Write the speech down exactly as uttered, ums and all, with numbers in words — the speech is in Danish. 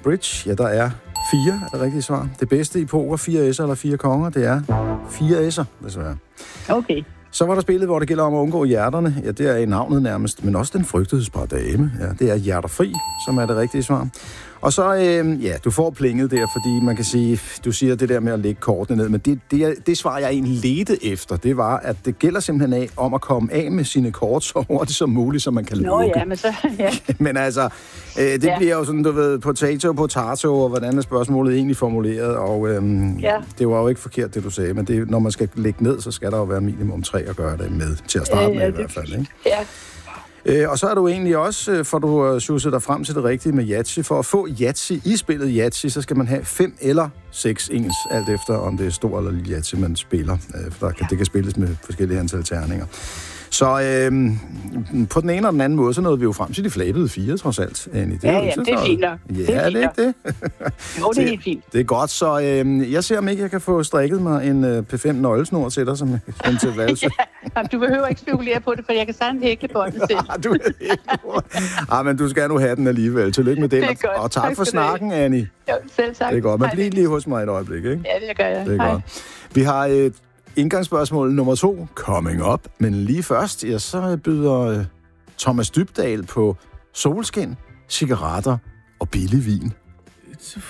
bridge? Ja, der er fire, er det rigtige svar. Det bedste i poker, fire s'er eller fire konger, det er fire s'er, desværre. Okay. Så var der spillet, hvor det gælder om at undgå hjerterne. Ja, det er i navnet nærmest, men også den frygtehedsbare dame. Ja, det er hjerterfri, som er det rigtige svar. Og så, øh, ja, du får plinget der, fordi man kan sige, du siger det der med at lægge kortene ned, men det, det, det svar, jeg egentlig ledte efter, det var, at det gælder simpelthen af om at komme af med sine kort så hurtigt som muligt, så man kan lukke. Nå ja, men så, ja. Men altså, øh, det ja. bliver jo sådan, du ved, potato, potato, og hvordan er spørgsmålet egentlig formuleret, og øhm, ja. det var jo ikke forkert, det du sagde, men det, når man skal lægge ned, så skal der jo være minimum tre at gøre det med, til at starte ja, ja, med i hvert fald, ikke? Ja. Øh, og så er du egentlig også, for du har sjusset dig frem til det rigtige med Yatzy. For at få Yatzy i spillet Yatzy, så skal man have fem eller seks ens, alt efter om det er stor eller lille Yatzy, man spiller. Øh, for der kan, det kan spilles med forskellige antal terninger. Så øh, på den ene eller den anden måde, så nåede vi jo frem til de flabede fire, trods alt, Annie. Det ja, ja, det er fint nok. Ja, det er, det ikke det? Jo, det er helt fint. Det er godt, så øh, jeg ser om ikke, jeg kan få strikket mig en øh, P fem nøglesnor til dig, som en til valse. Ja, du behøver ikke spekulere på det, for jeg kan sagtens hække båndet selv. du ah, men du skal nu have den alligevel. Tillykke med den. Det er godt. Og tak, tak for snakken, det. Annie. Jo, selv tak. Det er godt. Man bliver lige hos mig et øjeblik, ikke? Ja, det gør jeg. Det er Hej. godt. Vi har et indgangsspørgsmål nummer to, coming up. Men lige først, ja, så byder Thomas Dybdahl på solskin, cigaretter og billig vin.